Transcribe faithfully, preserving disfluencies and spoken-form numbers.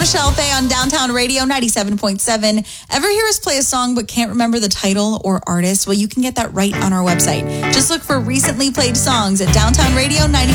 Michelle Fay on Downtown Radio ninety-seven point seven. Ever hear us play a song but can't remember the title or artist? Well, you can get that right on our website. Just look for recently played songs at Downtown Radio ninety-seven.